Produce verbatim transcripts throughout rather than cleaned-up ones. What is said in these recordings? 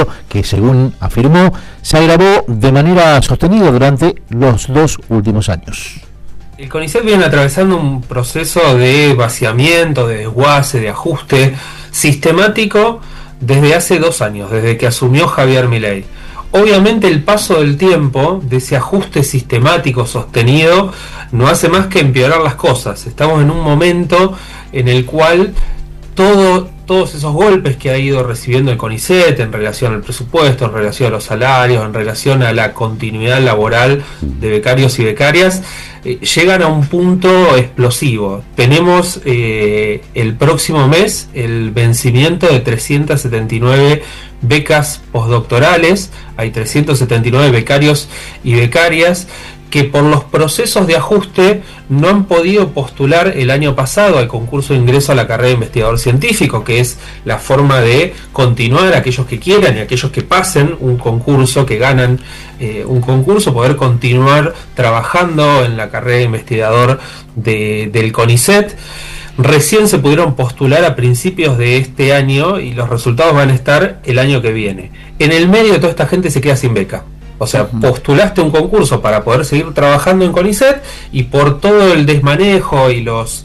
cuadro que, según afirmó, se agravó de manera sostenida durante los dos últimos años. El CONICET viene atravesando un proceso de vaciamiento, de desguace, de ajuste sistemático desde hace dos años, desde que asumió Javier Milei. Obviamente el paso del tiempo, de ese ajuste sistemático sostenido, no hace más que empeorar las cosas. Estamos en un momento en el cual todo, todos esos golpes que ha ido recibiendo el CONICET en relación al presupuesto, en relación a los salarios, en relación a la continuidad laboral de becarios y becarias, eh, llegan a un punto explosivo. Tenemos eh, el próximo mes el vencimiento de trescientas setenta y nueve becas postdoctorales. Hay trescientos setenta y nueve becarios y becarias que por los procesos de ajuste no han podido postular el año pasado al concurso de ingreso a la carrera de investigador científico, que es la forma de continuar aquellos que quieran y aquellos que pasen un concurso, que ganan eh, un concurso, poder continuar trabajando en la carrera de investigador de, del CONICET. Recién se pudieron postular a principios de este año y los resultados van a estar el año que viene. En el medio de toda esta gente se queda sin beca. O sea, postulaste un concurso para poder seguir trabajando en CONICET y por todo el desmanejo y los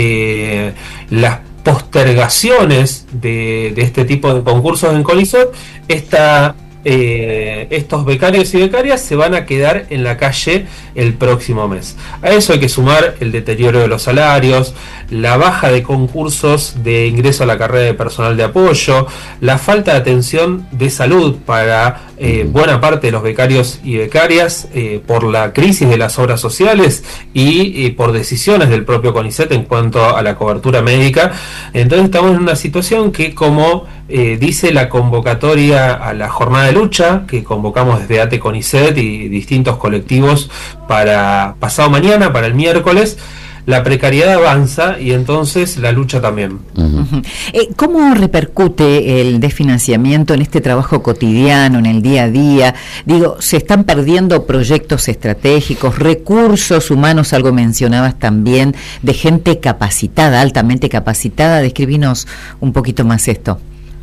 eh, las postergaciones de, de este tipo de concursos en CONICET, esta, eh, estos becarios y becarias se van a quedar en la calle el próximo mes. A eso hay que sumar el deterioro de los salarios, la baja de concursos de ingreso a la carrera de personal de apoyo, la falta de atención de salud para eh, buena parte de los becarios y becarias eh, por la crisis de las obras sociales y eh, por decisiones del propio CONICET en cuanto a la cobertura médica. Entonces estamos en una situación que, como eh, dice la convocatoria a la jornada de lucha que convocamos desde ATE CONICET y distintos colectivos para pasado mañana, para el miércoles, la precariedad avanza y entonces la lucha también. Uh-huh. Eh, ¿Cómo repercute el desfinanciamiento en este trabajo cotidiano, en el día a día? Digo, se están perdiendo proyectos estratégicos, recursos humanos, algo mencionabas también, de gente capacitada, altamente capacitada. Describinos un poquito más esto.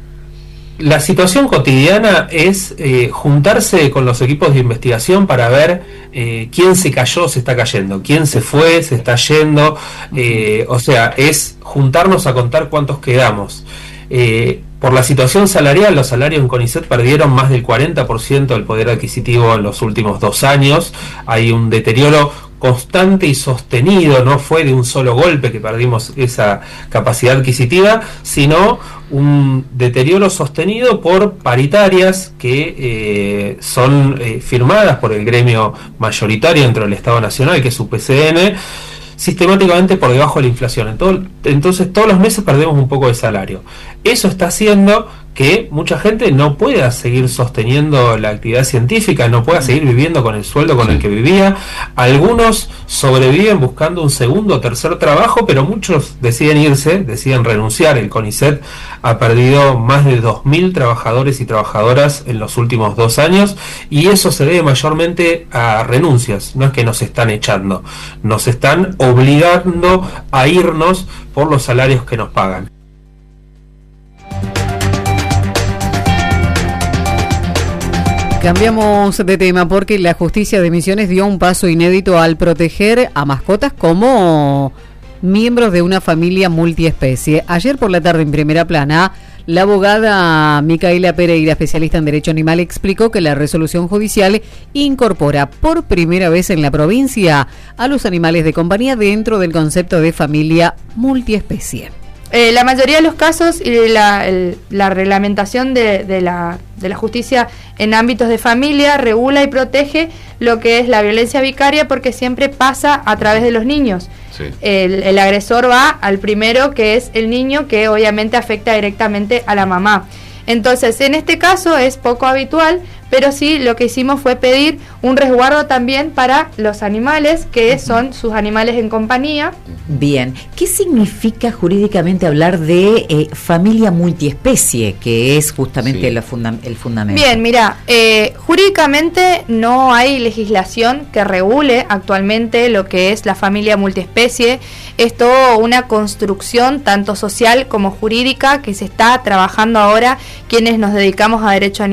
La situación cotidiana es eh, juntarse con los equipos de investigación para ver eh, quién se cayó, se está cayendo, quién se fue, se está yendo, eh, o sea, es juntarnos a contar cuántos quedamos. Eh, por la situación salarial, los salarios en CONICET perdieron más del cuarenta por ciento del poder adquisitivo en los últimos dos años. Hay un deterioro constante y sostenido, no fue de un solo golpe que perdimos esa capacidad adquisitiva, sino un deterioro sostenido por paritarias que eh, son eh, firmadas por el gremio mayoritario dentro del Estado Nacional, que es U P C N, sistemáticamente por debajo de la inflación. Entonces, entonces todos los meses perdemos un poco de salario. Eso está haciendo que mucha gente no pueda seguir sosteniendo la actividad científica, no pueda seguir viviendo con el sueldo con el que vivía. Algunos sobreviven buscando un segundo o tercer trabajo, pero muchos deciden irse, deciden renunciar. El CONICET ha perdido más de dos mil trabajadores y trabajadoras en los últimos dos años y eso se debe mayormente a renuncias. No es que nos están echando, nos están obligando a irnos por los salarios que nos pagan. Cambiamos de tema porque la justicia de Misiones dio un paso inédito al proteger a mascotas como miembros de una familia multiespecie. Ayer por la tarde en Primera Plana, la abogada Micaela Pereira, especialista en Derecho Animal, explicó que la resolución judicial incorpora por primera vez en la provincia a los animales de compañía dentro del concepto de familia multiespecie. Eh, la mayoría de los casos y la, el, la reglamentación de, de, la, de la justicia en ámbitos de familia regula y protege lo que es la violencia vicaria porque siempre pasa a través de los niños. Sí. El, el agresor va al primero, que es el niño, que obviamente afecta directamente a la mamá. Entonces, en este caso es poco habitual, pero sí lo que hicimos fue pedir un resguardo también para los animales, que uh-huh. son sus animales en compañía. Bien, ¿qué significa jurídicamente hablar de eh, familia multiespecie, que es justamente sí. el, funda- el fundamento? Bien, mira, eh, jurídicamente no hay legislación que regule actualmente lo que es la familia multiespecie. Es todo una construcción tanto social como jurídica que se está trabajando ahora quienes nos dedicamos a derecho animal.